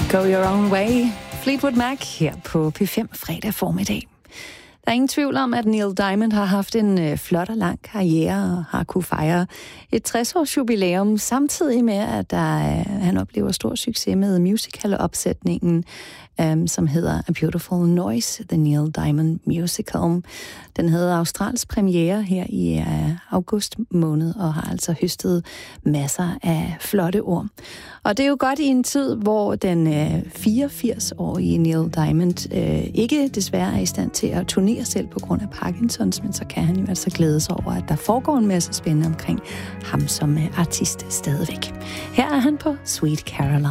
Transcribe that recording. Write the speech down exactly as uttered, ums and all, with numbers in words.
Go Your Own Way. Fleetwood Mac her på P fem fredag formiddag. Der er ingen tvivl om, at Neil Diamond har haft en øh, flot og lang karriere og har kunne fejre et tres-års jubilæum, samtidig med, at der, øh, han oplever stor succes med musical-opsætningen, øh, som hedder A Beautiful Noise, The Neil Diamond Musical. Den havde Australs premiere her i øh, august måned og har altså høstet masser af flotte ord. Og det er jo godt i en tid, hvor den øh, fireogfirs-årige Neil Diamond øh, ikke desværre er i stand til at turnere selv på grund af Parkinsons, men så kan han jo altså glæde sig over, at der foregår en masse spændende omkring ham som øh, artist stadigvæk. Her er han på Sweet Caroline.